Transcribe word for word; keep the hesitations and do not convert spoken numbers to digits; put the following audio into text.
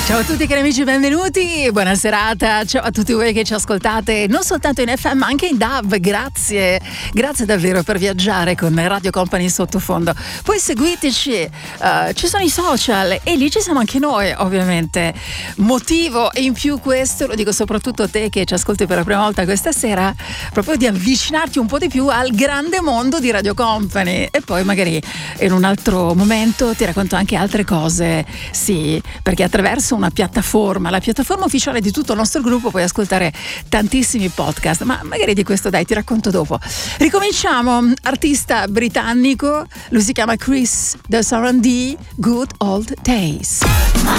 Ciao a tutti cari amici, benvenuti, buona serata, ciao a tutti voi che ci ascoltate non soltanto in F M ma anche in D A B, grazie, grazie davvero per viaggiare con Radio Company in sottofondo. Poi seguiteci, uh, ci sono i social e lì ci siamo anche noi ovviamente. Motivo in più questo, lo dico soprattutto a te che ci ascolti per la prima volta questa sera, proprio di avvicinarti un po' di più al grande mondo di Radio Company e poi magari in un altro momento ti racconto anche altre cose, sì, perché attraverso una piattaforma, la piattaforma ufficiale di tutto il nostro gruppo, puoi ascoltare tantissimi podcast, ma magari di questo dai ti racconto dopo. Ricominciamo, artista britannico, lui si chiama Chris, del R and B, Good Old Days.